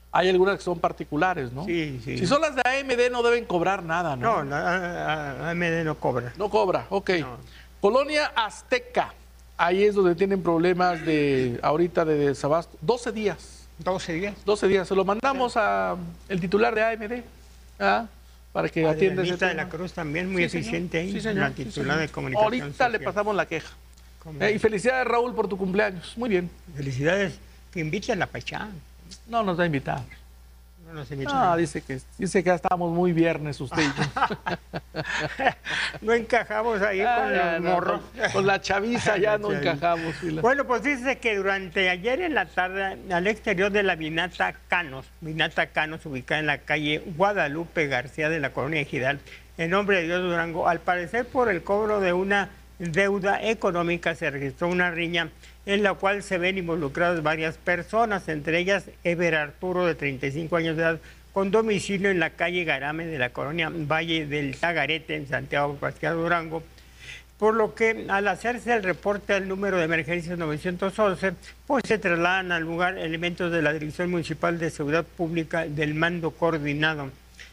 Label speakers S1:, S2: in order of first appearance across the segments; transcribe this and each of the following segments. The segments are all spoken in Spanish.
S1: Hay algunas que son particulares, ¿no?
S2: Sí, sí.
S1: Si son las de AMD no deben cobrar nada, ¿no?
S2: No, la AMD no cobra.
S1: No cobra, ok.
S2: No.
S1: Colonia Azteca. Ahí es donde tienen problemas ahorita de desabasto. 12 días.
S2: 12 días.
S1: 12 días. Se lo mandamos a el titular de AMD. ¿Ah? Para que atienda ese
S2: Adrianita de
S1: tema.
S2: la Cruz también muy
S1: Sí,
S2: eficiente
S1: señor.
S2: ahí,
S1: Sí, señor.
S2: la
S1: Sí,
S2: titular
S1: señor.
S2: de comunicación
S1: Ahorita
S2: social.
S1: le pasamos la queja.
S2: ¿Cómo?
S1: Y felicidades, Raúl, por tu cumpleaños. Muy bien.
S2: Felicidades, que invite a la Pachá.
S1: No nos va a invitar.
S2: No nos invita.
S1: No, dice que ya estamos muy viernes usted y yo.
S2: No encajamos ahí con los morros.
S1: Con la chaviza ya no encajamos.
S2: Bueno, pues dice que durante ayer en la tarde, al exterior de la Vinata Canos, ubicada en la calle Guadalupe García de la colonia Ejidal, en Nombre de Dios Durango, al parecer por el cobro de una deuda económica se registró una riña en la cual se ven involucradas varias personas, entre ellas Eber Arturo, de 35 años de edad, con domicilio en la calle Garame de la colonia Valle del Tagarete, en Santiago Pascual, Durango, por lo que al hacerse el reporte al número de emergencias 911, pues se trasladan al lugar elementos de la Dirección Municipal de Seguridad Pública del Mando Coordinado.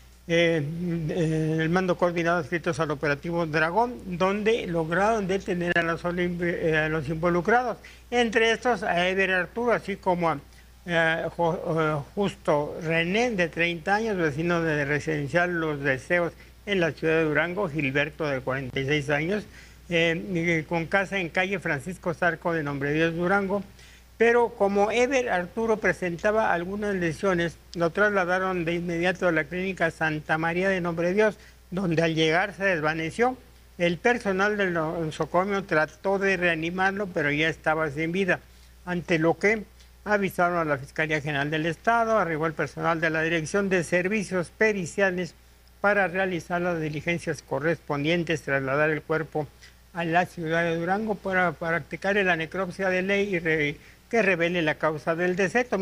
S2: El mando coordinado adscritos al operativo Dragón, donde lograron detener a los involucrados, entre estos a Eber Arturo, así como a Justo René, de 30 años, vecino de residencial Los Deseos en la ciudad de Durango, Gilberto, de 46 años, con casa en calle Francisco Zarco, de Nombre de Dios, Durango. Pero como Eber Arturo presentaba algunas lesiones, lo trasladaron de inmediato a la clínica Santa María de Nombre de Dios, donde al llegar se desvaneció. El personal del nosocomio trató de reanimarlo, pero ya estaba sin vida, ante lo que avisaron a la Fiscalía General del Estado. Arribó el personal de la Dirección de Servicios Periciales para realizar las diligencias correspondientes, trasladar el cuerpo a la ciudad de Durango para practicar la necropsia de ley y que revele la causa del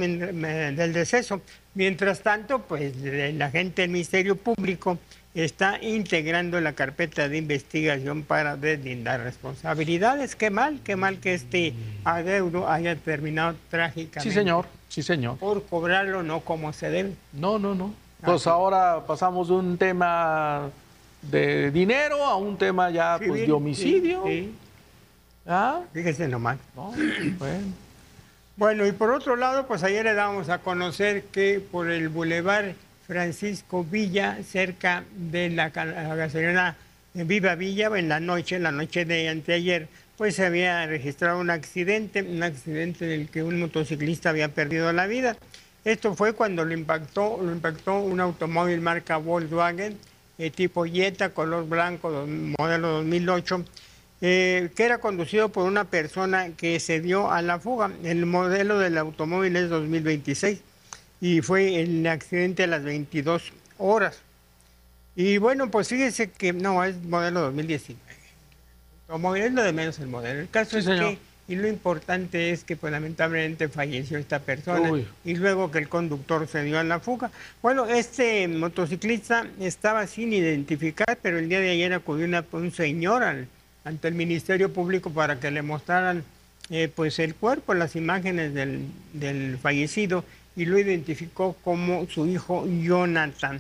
S2: deceso. Mientras tanto, pues la gente del Ministerio Público está integrando la carpeta de investigación para deslindar responsabilidades. Qué mal que este adeudo haya terminado trágicamente.
S1: Sí, señor, sí, señor.
S2: Por cobrarlo no como se debe.
S1: No. Pues ahora pasamos de un tema de dinero a un tema ya
S2: Sí,
S1: pues,
S2: bien,
S1: de homicidio.
S2: Sí.
S1: ¿Ah?
S2: Fíjese nomás.
S1: No, bueno.
S2: Bueno, y por otro lado, pues ayer le damos a conocer que por el Boulevard Francisco Villa, cerca de la gasolinera Viva Villa, en la noche de anteayer, pues se había registrado un accidente en el que un motociclista había perdido la vida. Esto fue cuando lo impactó un automóvil marca Volkswagen, tipo Jetta, color blanco, modelo 2008, que era conducido por una persona que se dio a la fuga. El modelo del automóvil es 2026 y fue el accidente a las 22 horas. Y bueno, pues fíjese que no, es modelo 2019. Automóvil es lo de menos el modelo. El caso es que, y lo importante es que pues lamentablemente falleció esta persona. Uy. Y luego que el conductor se dio a la fuga. Bueno, este motociclista estaba sin identificar, pero el día de ayer acudió un señor ante el Ministerio Público para que le mostraran pues el cuerpo, las imágenes del fallecido, y lo identificó como su hijo Jonathan.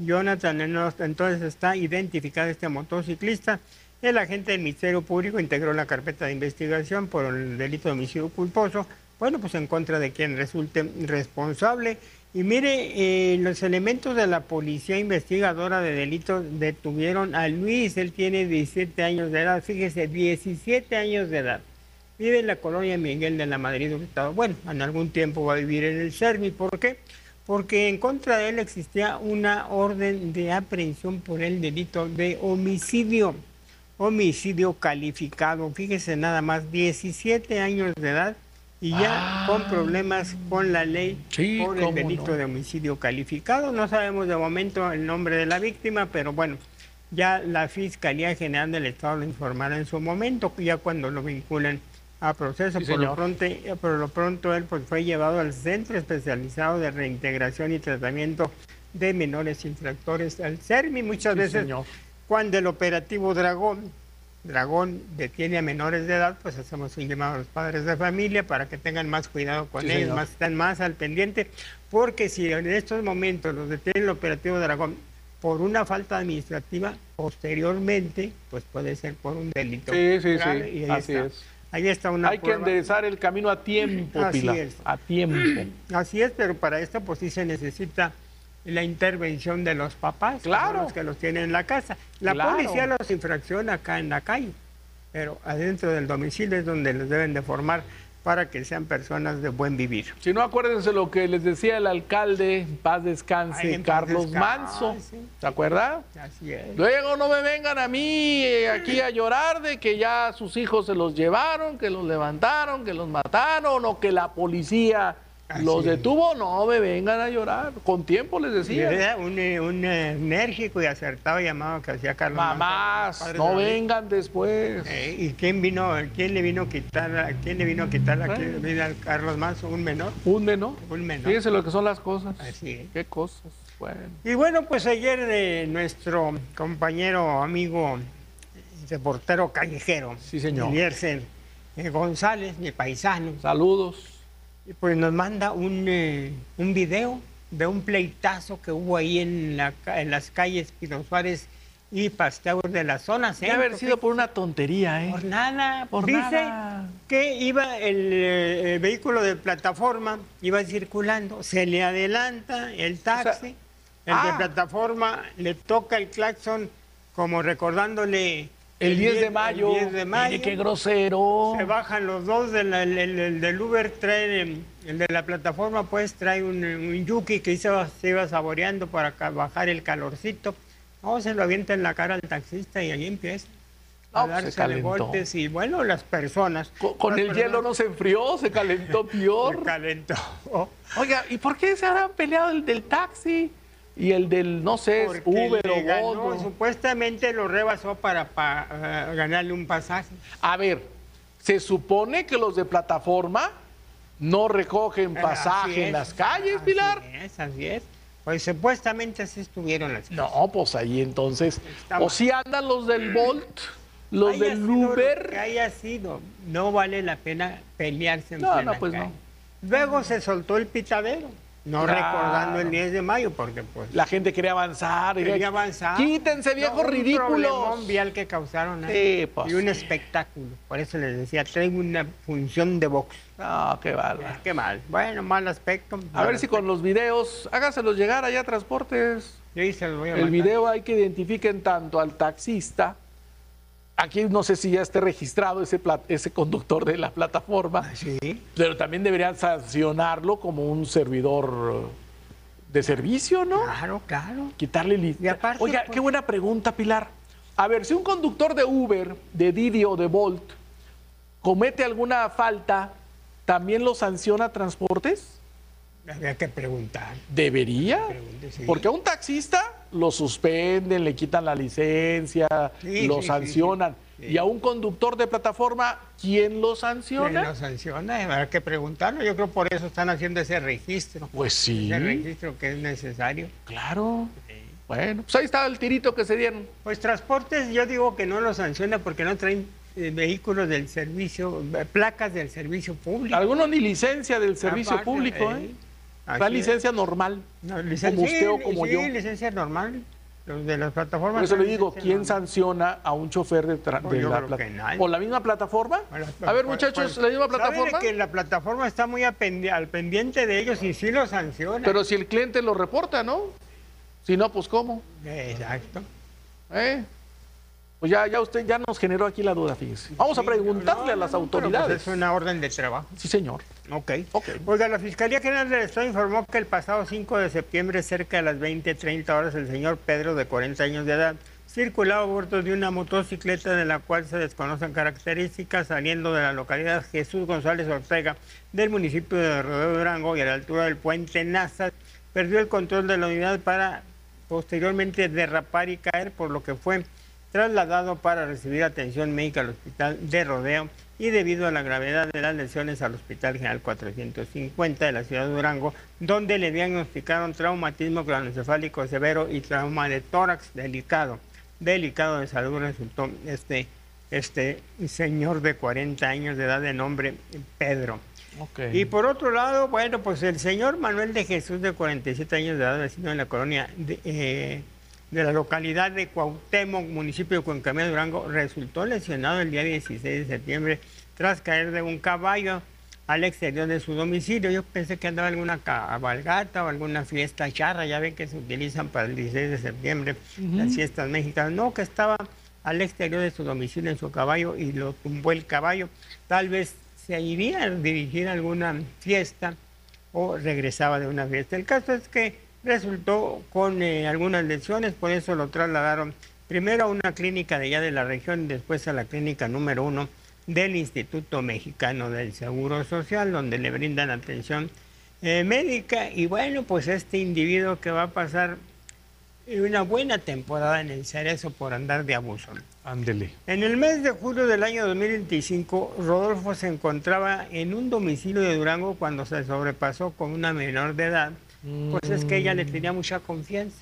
S2: Entonces está identificado este motociclista. El agente del Ministerio Público integró la carpeta de investigación por el delito de homicidio culposo, bueno, pues en contra de quien resulte responsable. Y mire, los elementos de la policía investigadora de delitos detuvieron a Luis. Él tiene 17 años de edad, fíjese, 17 años de edad. Vive en la colonia Miguel de la Madrid Hurtado. Bueno, en algún tiempo va a vivir en el CERMI. ¿Por qué? Porque en contra de él existía una orden de aprehensión por el delito de homicidio calificado. Fíjese nada más, 17 años de edad y ya con problemas con la ley por el delito de homicidio calificado. No sabemos de momento el nombre de la víctima, pero bueno, ya la Fiscalía General del Estado lo informará en su momento, ya cuando lo vinculen a proceso. Sí, por lo pronto él pues fue llevado al Centro Especializado de Reintegración y Tratamiento de Menores Infractores, al CERMI. Muchas veces, cuando el operativo Dragón Dragón detiene a menores de edad, pues hacemos un llamado a los padres de familia para que tengan más cuidado con
S1: Sí,
S2: ellos,
S1: señor.
S2: están más al pendiente, porque si en estos momentos los detiene el operativo Dragón por una falta administrativa, posteriormente, pues puede ser por un delito.
S1: Sí, sí,
S2: grave,
S1: sí,
S2: y ahí
S1: así
S2: está.
S1: es.
S2: Ahí está una
S1: Hay que
S2: prueba.
S1: enderezar el camino a tiempo,
S2: Así
S1: Pilar.
S2: es.
S1: A tiempo.
S2: Así es, pero para esto pues sí se necesita la intervención de los papás,
S1: Claro.
S2: que son los que los tienen en la casa. La
S1: Claro.
S2: policía los infracciona acá en la calle, pero adentro del domicilio es donde los deben de formar para que sean personas de buen vivir.
S1: Si no, acuérdense lo que les decía el alcalde, en paz descanse,
S2: Ay, en paz
S1: Carlos
S2: descanse.
S1: Manso. ¿Se acuerda?
S2: Así es.
S1: Luego no me vengan a mí aquí a llorar de que ya sus hijos se los llevaron, que los levantaron, que los mataron o que la policía
S2: Así
S1: los
S2: es.
S1: detuvo. No me vengan a llorar. Con tiempo les
S2: Y
S1: decía.
S2: era un enérgico y acertado llamado que hacía Carlos Manso,
S1: Mamás,
S2: padre
S1: no
S2: de la ley.
S1: vengan después.
S2: ¿Y quién le vino a quitar a Carlos Manso? ¿Un menor?
S1: Un menor.
S2: Un menor.
S1: Fíjense lo que son las cosas.
S2: Así es.
S1: Qué cosas. Bueno.
S2: Y bueno, pues ayer nuestro compañero, amigo, reportero callejero,
S1: Sí, señor.
S2: Eliezer González, mi paisano,
S1: Saludos.
S2: y pues nos manda un video de un pleitazo que hubo ahí en las calles Pino Suárez y Pasteur de la zona
S1: Debe haber sido por una tontería, ¿eh?
S2: Por nada.
S1: Por
S2: Dice
S1: nada.
S2: que iba el vehículo de plataforma, iba circulando, se le adelanta el taxi, el de plataforma le toca el claxon como recordándole
S1: El 10 de mayo.
S2: el 10 de mayo.
S1: Mire qué grosero.
S2: Se bajan los dos, el del Uber trae, el de la plataforma pues trae un yuki que se iba saboreando para bajar el calorcito. No, se lo avienta en la cara al taxista y ahí empieza a
S1: No, pues, se
S2: darse
S1: calentó.
S2: golpes. Y bueno, las personas...
S1: Con el hielo no se enfrió, se calentó peor.
S2: Se calentó.
S1: Oiga, ¿y por qué se habrán peleado el del taxi y el del, no sé,
S2: Porque
S1: Uber
S2: le
S1: o
S2: ganó,
S1: Bolt?
S2: supuestamente lo rebasó para ganarle un pasaje.
S1: A ver, se supone que los de plataforma no recogen
S2: Así
S1: pasaje
S2: es,
S1: en las calles, Pilar.
S2: Así es. Pues supuestamente así estuvieron las cosas.
S1: No, pues ahí entonces.
S2: Está
S1: O
S2: mal.
S1: si andan los del Bolt, los
S2: Haya
S1: del
S2: sido lo que
S1: Uber.
S2: haya sido, no vale la pena pelearse en
S1: No,
S2: plena
S1: no, pues
S2: calle.
S1: no.
S2: Luego se soltó el pitadero, no
S1: Claro.
S2: recordando el 10 de mayo, porque pues
S1: La gente quería avanzar.
S2: quería avanzar.
S1: Quítense, viejos
S2: No, un
S1: ridículos.
S2: problemón vial que causaron ahí.
S1: Sí, pues,
S2: y un
S1: sí.
S2: espectáculo. Por eso les decía, traigo una función de box.
S1: No, qué bárbaro.
S2: Qué mal. Bueno, mal aspecto.
S1: A ver si con los videos, hágaselos llegar allá a Transportes.
S2: Yo ahí se los voy a
S1: El
S2: mandar.
S1: video hay que identifiquen tanto al taxista. Aquí no sé si ya esté registrado ese conductor de la plataforma,
S2: Sí.
S1: pero también deberían sancionarlo como un servidor de servicio, ¿no?
S2: Claro, claro.
S1: Quitarle
S2: Y aparte,
S1: Oiga,
S2: pues-
S1: qué buena pregunta, Pilar. A ver, si un conductor de Uber, de Didi o de Bolt comete alguna falta, ¿también lo sanciona Transportes?
S2: Había que preguntar.
S1: ¿Debería?
S2: Pregunte, sí.
S1: Porque a un taxista lo suspenden, le quitan la licencia,
S2: Sí,
S1: lo
S2: sí,
S1: sancionan.
S2: sí.
S1: Y a un conductor de plataforma, ¿quién lo
S2: ¿Quién
S1: sanciona?
S2: lo sanciona? Habrá que preguntarlo. Yo creo por eso están haciendo ese registro.
S1: Pues sí,
S2: Ese registro que es necesario.
S1: claro. Bueno, pues ahí está el tirito que se dieron.
S2: Pues Transportes, yo digo que no lo sanciona porque no traen vehículos del servicio, placas del servicio público.
S1: Algunos ni licencia del servicio
S2: Aparte,
S1: público, ¿eh?
S2: así
S1: Da
S2: es.
S1: licencia normal.
S2: No,
S1: como usted o como
S2: sí,
S1: yo.
S2: licencia normal. Los de las plataformas.
S1: Por eso le
S2: traen
S1: digo,
S2: licencia
S1: ¿quién
S2: normal.
S1: sanciona a un chofer de,
S2: Pues yo creo que nadie.
S1: ¿O la misma plataforma?
S2: Bueno,
S1: A ver,
S2: pues,
S1: muchachos,
S2: pues,
S1: ¿la misma
S2: ¿sabe
S1: plataforma?
S2: de que la plataforma está muy al pendiente de ellos y sí lo sanciona?
S1: Pero si el cliente lo reporta, ¿no? Si no, pues ¿cómo?
S2: Exacto.
S1: ¿Eh? Pues ya usted ya nos generó aquí la duda, fíjese. Vamos a
S2: Sí,
S1: preguntarle a las
S2: pero,
S1: autoridades.
S2: pues, es una orden de trabajo.
S1: Sí, señor.
S2: Ok.
S1: Ok.
S2: Oiga, la Fiscalía General del Estado informó que el pasado 5 de septiembre, cerca de las 20:30 horas, el señor Pedro, de 40 años de edad, circulaba a bordo de una motocicleta de la cual se desconocen características, saliendo de la localidad Jesús González Ortega del municipio de Rodeo Durango y a la altura del puente Nazas, perdió el control de la unidad para posteriormente derrapar y caer, por lo que fue trasladado para recibir atención médica al hospital de Rodeo y debido a la gravedad de las lesiones al Hospital General 450 de la ciudad de Durango, donde le diagnosticaron traumatismo craneoencefálico severo y trauma de tórax delicado de salud, resultó este señor de 40 años de edad de nombre Pedro.
S1: Okay.
S2: Y por otro lado, bueno, pues el señor Manuel de Jesús, de 47 años de edad, vecino de la colonia de la localidad de Cuauhtémoc, municipio de Cuencamilla, Durango, resultó lesionado el día 16 de septiembre tras caer de un caballo al exterior de su domicilio. Yo pensé que andaba alguna cabalgata o alguna fiesta charra, ya ven que se utilizan para el 16 de septiembre, las fiestas mexicanas. No, que estaba al exterior de su domicilio en su caballo y lo tumbó el caballo. Tal vez se iría a dirigir a alguna fiesta o regresaba de una fiesta. El caso es que resultó con algunas lesiones, por eso lo trasladaron primero a una clínica de allá de la región y después a la clínica número 1 del Instituto Mexicano del Seguro Social, donde le brindan atención médica. Y bueno, pues este individuo que va a pasar una buena temporada en el Cerezo por andar de abuso.
S1: Ándele.
S2: En el mes de julio del año 2025, Rodolfo se encontraba en un domicilio de Durango cuando se sobrepasó con una menor de edad. Pues es que ella le tenía mucha confianza.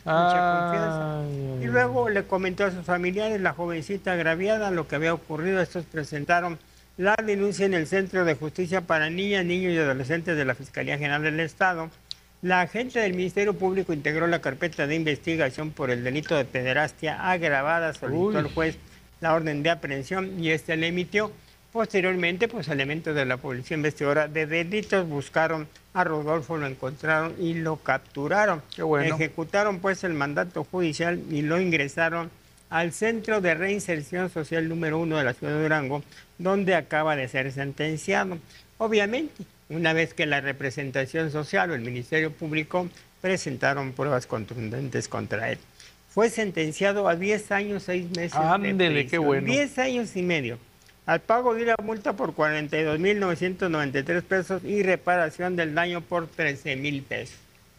S2: Y luego le comentó a sus familiares, la jovencita agraviada, lo que había ocurrido. Estos presentaron la denuncia en el Centro de Justicia para Niñas, Niños y Adolescentes de la Fiscalía General del Estado. La agente del Ministerio Público integró la carpeta de investigación por el delito de pederastia agravada, solicitó al juez la orden de aprehensión y este le emitió. Posteriormente, pues elementos de la Policía Investigadora de Delitos buscaron a Rodolfo, lo encontraron y lo capturaron.
S1: Qué bueno.
S2: Ejecutaron pues el mandato judicial y lo ingresaron al Centro de Reinserción Social número 1 de la ciudad de Durango, donde acaba de ser sentenciado. Obviamente, una vez que la representación social o el Ministerio Público presentaron pruebas contundentes contra él. Fue sentenciado a 10 años, 6 meses
S1: Ándele, qué bueno.
S2: 10 años y medio. Al pago de una multa por 42,993 pesos y reparación del daño por 13,000 pesos.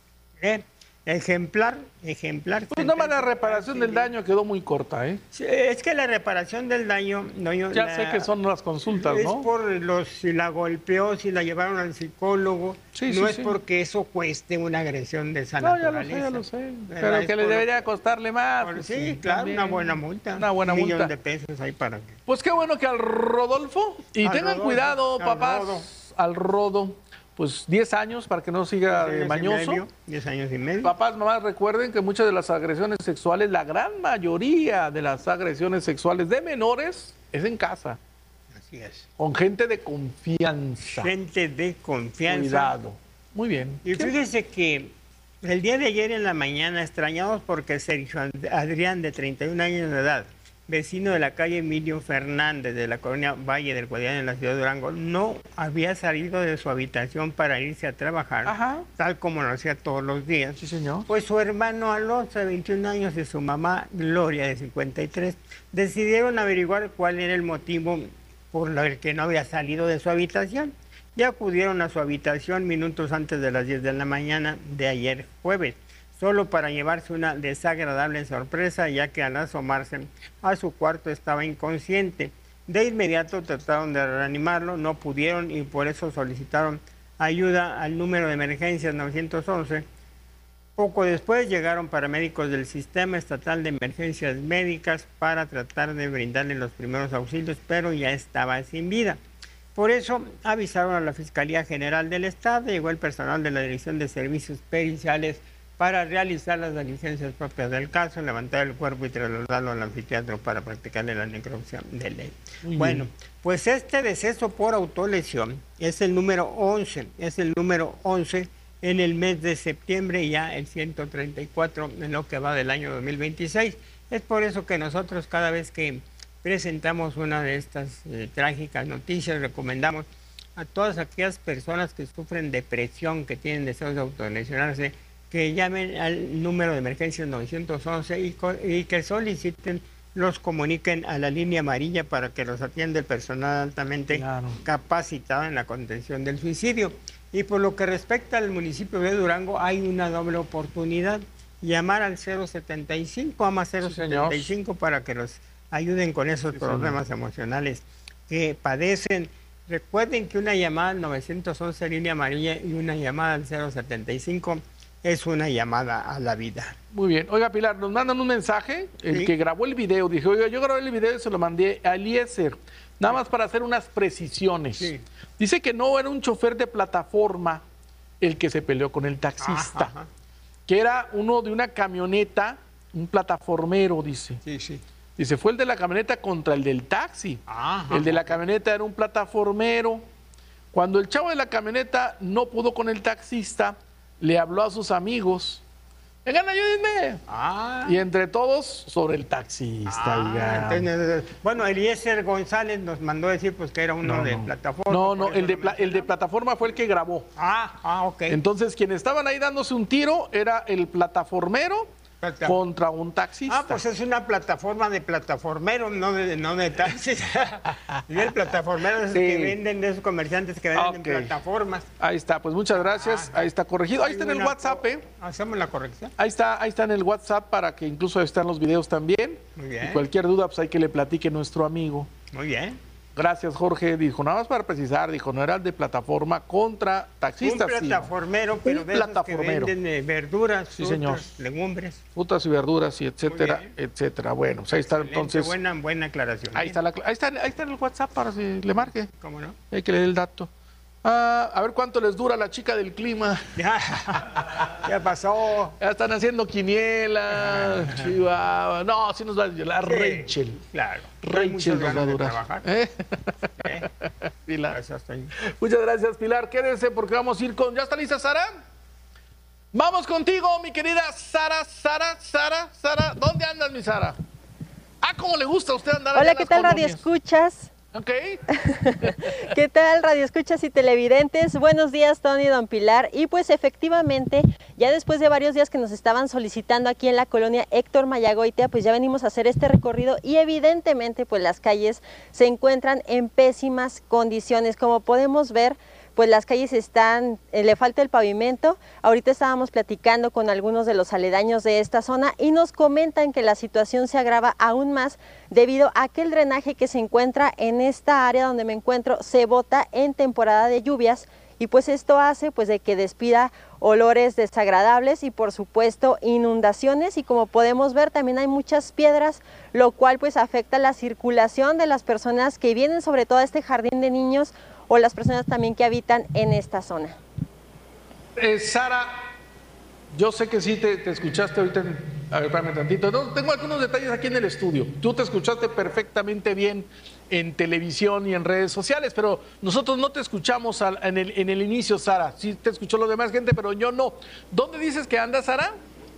S2: Ejemplar.
S1: Pues nada más la reparación del daño quedó muy corta, ¿eh?
S2: Sí, es que la reparación del daño...
S1: Ya sé que son las consultas, ¿no?
S2: Es por si la golpeó, si la llevaron al psicólogo.
S1: Sí,
S2: no
S1: sí,
S2: es
S1: sí.
S2: porque eso cueste una agresión de esa naturaleza.
S1: Ya lo sé. Pero que le debería costarle más. Pues
S2: sí, claro,
S1: también.
S2: una buena multa.
S1: Una buena multa.
S2: 1,000,000 de pesos ahí para que...
S1: Pues qué bueno que al Rodolfo, y
S2: Al
S1: tengan
S2: Rodolfo,
S1: cuidado,
S2: al
S1: papás,
S2: Rodo.
S1: al Rodo, pues 10 años para que no siga de mañoso.
S2: 10 años y medio.
S1: Papás, mamás, recuerden que muchas de las agresiones sexuales, la gran mayoría de las agresiones sexuales de menores es en casa,
S2: Así es.
S1: con gente de confianza.
S2: Gente de confianza.
S1: Cuidado. Muy bien.
S2: Y fíjese que el día de ayer en la mañana, extrañados porque Sergio Adrián, de 31 años de edad, vecino de la calle Emilio Fernández de la colonia Valle del Guadiana en la ciudad de Durango, no había salido de su habitación para irse a trabajar, tal como lo hacía todos los días.
S1: Sí, señor.
S2: Pues su hermano Alonso, de 21 años, y su mamá Gloria, de 53, decidieron averiguar cuál era el motivo por el que no había salido de su habitación. Y acudieron a su habitación minutos antes de las 10 de la mañana de ayer jueves, solo para llevarse una desagradable sorpresa, ya que al asomarse a su cuarto estaba inconsciente. De inmediato trataron de reanimarlo, no pudieron y por eso solicitaron ayuda al número de emergencias 911. Poco después llegaron paramédicos del Sistema Estatal de Emergencias Médicas para tratar de brindarle los primeros auxilios, pero ya estaba sin vida. Por eso avisaron a la Fiscalía General del Estado, llegó el personal de la Dirección de Servicios Periciales para realizar las diligencias propias del caso, levantar el cuerpo y trasladarlo al anfiteatro para practicarle la necropsia de ley. Bueno, pues este deceso por autolesión es el número 11, en el mes de septiembre, ya el 134 en lo que va del año 2026. Es por eso que nosotros cada vez que presentamos una de estas trágicas noticias, recomendamos a todas aquellas personas que sufren depresión, que tienen deseos de autolesionarse, que llamen al número de emergencias 911 y que soliciten, los comuniquen a la línea amarilla para que los atienda el personal altamente capacitado en la contención del suicidio. Y por lo que respecta al municipio de Durango, hay una doble oportunidad: llamar al 075, AMA 075, para que los ayuden con esos problemas emocionales que padecen. Recuerden que una llamada al 911 línea amarilla y una llamada al 075 es una llamada a la vida.
S1: Muy bien. Oiga, Pilar, nos mandan un mensaje, el
S2: Sí.
S1: que grabó el video, dije, oiga, yo grabé el video y se lo mandé a Eliezer, nada más para hacer unas precisiones.
S2: Sí.
S1: Dice que no era un chofer de plataforma el que se peleó con el taxista,
S2: Ajá.
S1: que era uno de una camioneta, un plataformero, dice.
S2: Sí, sí.
S1: Dice, fue el de la camioneta contra el del taxi.
S2: Ajá.
S1: El de la camioneta era un plataformero. Cuando el chavo de la camioneta no pudo con el taxista, le habló a sus amigos. Vengan, ayúdenme.
S2: Ah.
S1: Y entre todos, sobre el taxista. oiga.
S2: Entonces, bueno, Eliezer González nos mandó decir pues que era uno de plataforma.
S1: No, no,
S2: por eso
S1: el de,
S2: lo
S1: el de plataforma fue el que grabó.
S2: ok.
S1: Entonces, quienes estaban ahí dándose un tiro era el plataformero contra un taxista.
S2: Pues es una plataforma de plataformeros, no de taxis. Y el plataformero es el que venden, de esos comerciantes que venden en plataformas.
S1: Ahí está, pues muchas gracias. Ahí está corregido. Ahí está en el WhatsApp, ¿eh?
S2: ¿Hacemos la corrección?
S1: Ahí está en el WhatsApp para que incluso están los videos también.
S2: Muy bien.
S1: Y cualquier duda, pues hay que le platique nuestro amigo.
S2: Muy bien.
S1: Gracias, Jorge. Dijo, nada más para precisar, dijo, no era el de plataforma contra taxistas.
S2: Un plataformero, pero de esos que venden verduras,
S1: sí,
S2: frutas,
S1: señor.
S2: Legumbres.
S1: Frutas y verduras y etcétera, etcétera. Bueno, pues ahí está.
S2: Excelente,
S1: Entonces.
S2: buena aclaración.
S1: Ahí está en el WhatsApp para si le marque.
S2: ¿Cómo no?
S1: Hay que leer el dato. A ver cuánto les dura la chica del clima.
S2: Ya pasó.
S1: Ya están haciendo quiniela, Chihuahua. No, sí nos va a durar. Rachel.
S2: Claro.
S1: Rachel nos va a durar. Pilar. Muchas gracias, Pilar. Quédense porque vamos a ir con... ¿Ya está lista, Sara? Vamos contigo, mi querida Sara. Sara. ¿Dónde andas, mi Sara? ¿Cómo le gusta a usted andar?
S3: Hola, ¿qué tal, Radio Escuchas?
S1: Ok.
S3: ¿Qué tal, Radio Escuchas y televidentes? Buenos días, Tony y Don Pilar. Y pues efectivamente, ya después de varios días que nos estaban solicitando aquí en la colonia Héctor Mayagoitia, pues ya venimos a hacer este recorrido y evidentemente pues las calles se encuentran en pésimas condiciones. Como podemos ver, pues las calles están, le falta el pavimento. Ahorita estábamos platicando con algunos de los aledaños de esta zona y nos comentan que la situación se agrava aún más debido a que el drenaje que se encuentra en esta área donde me encuentro se bota en temporada de lluvias y pues esto hace pues de que despida olores desagradables y por supuesto inundaciones, y como podemos ver también hay muchas piedras, lo cual pues afecta la circulación de las personas que vienen sobre todo a este jardín de niños o las personas también que habitan en esta zona.
S1: Sara, yo sé que sí te escuchaste ahorita, a ver, espérame tantito, no, tengo algunos detalles aquí en el estudio, tú te escuchaste perfectamente bien en televisión y en redes sociales, pero nosotros no te escuchamos en el inicio, Sara, sí te escuchó lo demás gente, pero yo no. ¿Dónde dices que andas, Sara?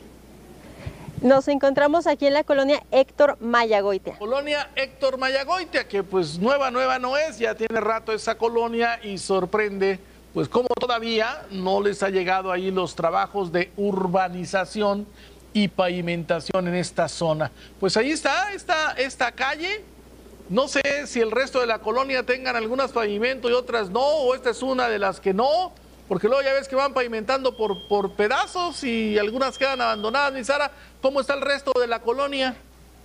S3: Nos encontramos aquí en la colonia Héctor Mayagoitia.
S1: Colonia Héctor Mayagoitia, que pues nueva no es, ya tiene rato esa colonia y sorprende pues cómo todavía no les ha llegado ahí los trabajos de urbanización y pavimentación en esta zona. Pues ahí está esta calle, no sé si el resto de la colonia tengan algunas pavimentos y otras no, o esta es una de las que no, porque luego ya ves que van pavimentando por pedazos y algunas quedan abandonadas. Mi Sara, ¿cómo está el resto de la colonia?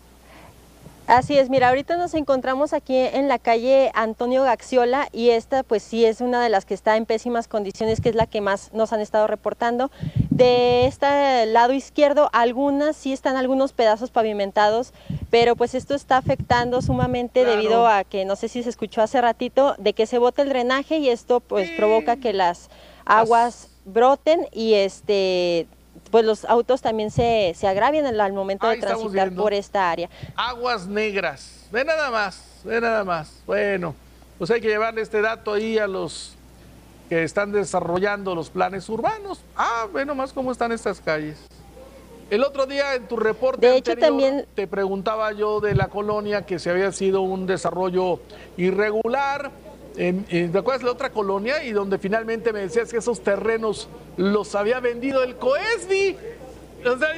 S3: Así es, mira, ahorita nos encontramos aquí en la calle Antonio Gaxiola y esta pues sí es una de las que está en pésimas condiciones, que es la que más nos han estado reportando. De este lado izquierdo, algunas sí están algunos pedazos pavimentados, pero pues esto está afectando sumamente debido a que, no sé si se escuchó hace ratito, de que se bota el drenaje y esto pues provoca que las aguas broten y pues los autos también se agravian al momento de transitar por esta área.
S1: Aguas negras, ve nada más. Bueno, pues hay que llevarle este dato ahí a los que están desarrollando los planes urbanos. Ve nomás cómo están estas calles. El otro día en tu reporte
S3: de hecho,
S1: anterior,
S3: también
S1: te preguntaba yo de la colonia que si había sido un desarrollo irregular. ¿Te acuerdas de la otra colonia? Y donde finalmente me decías que esos terrenos los había vendido el COESBI. O sea,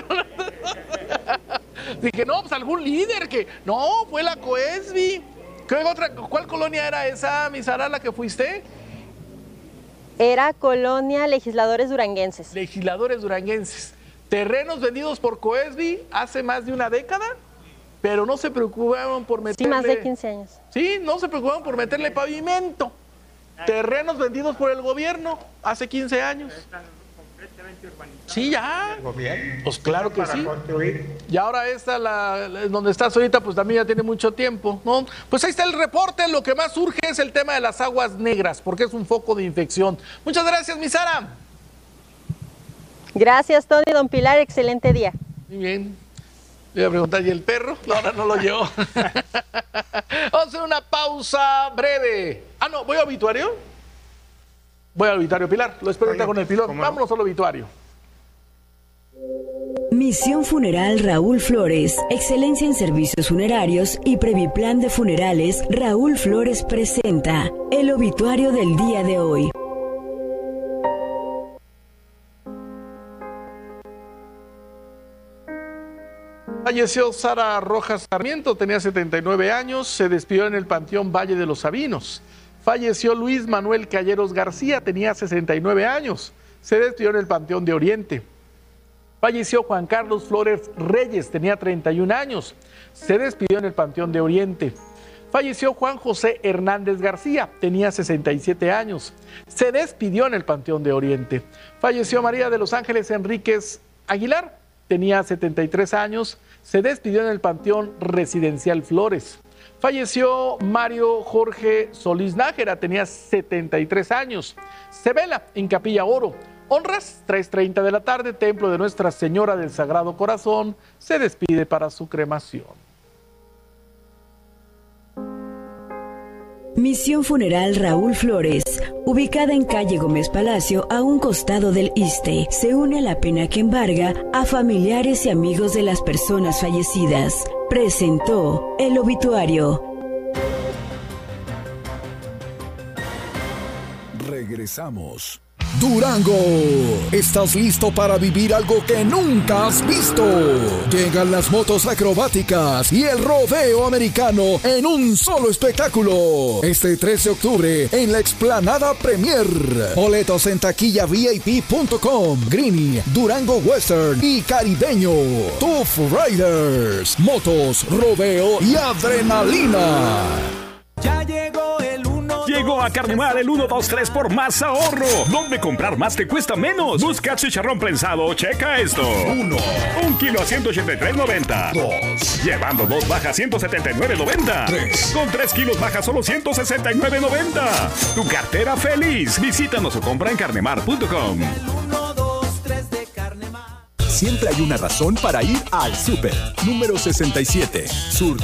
S1: dije, no, pues algún líder que... No, fue la COESBI. ¿Cuál colonia era esa, mi Sara, la que fuiste?
S3: Era colonia Legisladores Duranguenses.
S1: Legisladores Duranguenses. Terrenos vendidos por COESBI hace más de una década. Pero no se preocuparon por meterle...
S3: Sí, más de 15 años.
S1: Sí, no se preocuparon por meterle pavimento. Terrenos vendidos por el gobierno hace 15 años.
S2: completamente urbanizado.
S1: Sí, ya.
S2: El gobierno.
S1: Pues claro que
S2: Para
S1: sí.
S2: construir.
S1: Y ahora esta, donde estás ahorita, pues también ya tiene mucho tiempo, ¿no? Pues ahí está el reporte. Lo que más urge es el tema de las aguas negras, porque es un foco de infección. Muchas gracias, mi Sara.
S3: Gracias, Tony, don Pilar, excelente día.
S1: Muy bien. Le voy a preguntar, ¿y el perro? No, ahora no lo llevó. Vamos a hacer una pausa breve. Ah, no, ¿voy a obituario? Voy al obituario, Pilar. Lo espero ahorita con el pilón. Vámonos al obituario.
S4: Misión Funeral Raúl Flores, excelencia en servicios funerarios y Previplan de Funerales. Raúl Flores presenta el obituario del día de hoy.
S1: Falleció Sara Rojas Sarmiento, tenía 79 años, se despidió en el Panteón Valle de los Sabinos. Falleció Luis Manuel Calleros García, tenía 69 años, se despidió en el Panteón de Oriente. Falleció Juan Carlos Flores Reyes, tenía 31 años, se despidió en el Panteón de Oriente. Falleció Juan José Hernández García, tenía 67 años, se despidió en el Panteón de Oriente. Falleció María de los Ángeles Enríquez Aguilar, tenía 73 años, se despidió en el Panteón Residencial Flores. Falleció Mario Jorge Solís Nájera, tenía 73 años. Se vela en Capilla Oro. Honras, 3:30 de la tarde, Templo de Nuestra Señora del Sagrado Corazón, se despide para su cremación.
S4: Misión Funeral Raúl Flores, ubicada en calle Gómez Palacio, a un costado del ISSSTE, se une a la pena que embarga a familiares y amigos de las personas fallecidas. Presentó el obituario.
S5: Regresamos. Durango, ¿estás listo para vivir algo que nunca has visto? Llegan las motos acrobáticas y el rodeo americano en un solo espectáculo. Este 3 de octubre en la Explanada Premier. Boletos en taquillavip.com. Greeny, Durango Western y Caribeño. Tough Riders, motos, rodeo y adrenalina.
S6: Ya llegó el 1. Llegó a Carnemar el 1, 2, 3 por más ahorro. ¿Dónde comprar más te cuesta menos? Busca chicharrón prensado. Checa esto.
S5: 1.
S6: 1 kilo a 183.90.
S5: 2.
S6: Llevando 2 baja 179.90.
S5: 3.
S6: Con 3 kilos baja solo 169.90. Tu cartera feliz. Visítanos o compra en carnemar.com.
S7: 1, 2, 3 de Carnemar.
S5: Siempre hay una razón para ir al súper. Número 67. Sur